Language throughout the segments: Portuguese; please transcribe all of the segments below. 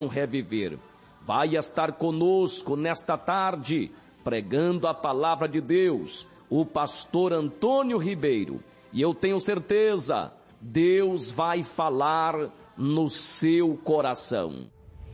Reviver vai estar conosco nesta tarde, pregando a palavra de Deus, o pastor Antônio Ribeiro. E eu tenho certeza, Deus vai falar no seu coração.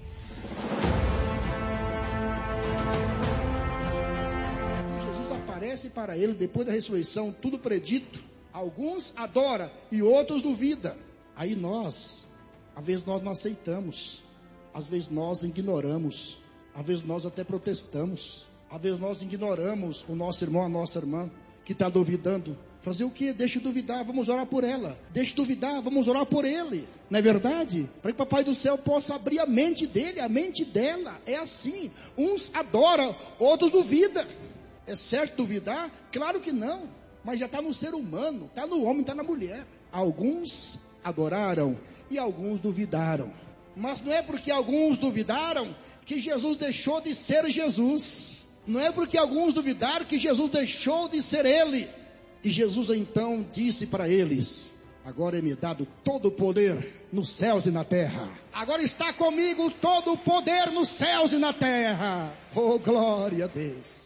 Jesus aparece para ele depois da ressurreição, tudo predito. Alguns adoram e outros duvidam. Aí às vezes nós não aceitamos. Às vezes nós ignoramos, às vezes nós até protestamos, às vezes nós ignoramos o nosso irmão, a nossa irmã, que está duvidando. Fazer o quê? Deixa duvidar, vamos orar por ela. Deixa duvidar, vamos orar por ele. Não é verdade? Para que o Papai do Céu possa abrir a mente dele, a mente dela. É assim, uns adoram, outros duvidam. É certo duvidar? Claro que não, mas já está no ser humano, está no homem, está na mulher. Alguns adoraram e alguns duvidaram. Mas não é porque alguns duvidaram que Jesus deixou de ser Jesus. Não é porque alguns duvidaram que Jesus deixou de ser Ele. E Jesus então disse para eles: agora é-me dado todo o poder nos céus e na terra. Agora está comigo todo o poder nos céus e na terra. Oh, glória a Deus.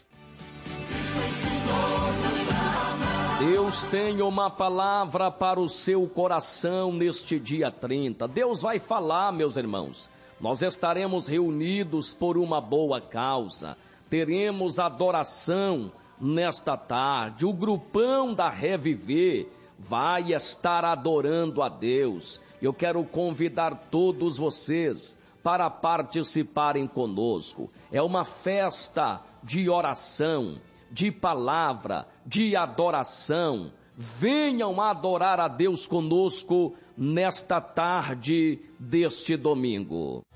Deus tem uma palavra para o seu coração neste dia 30. Deus vai falar, meus irmãos. Nós estaremos reunidos por uma boa causa. Teremos adoração nesta tarde. O grupão da Reviver vai estar adorando a Deus. Eu quero convidar todos vocês para participarem conosco. É uma festa de oração, de palavra, de adoração. Venham adorar a Deus conosco nesta tarde deste domingo.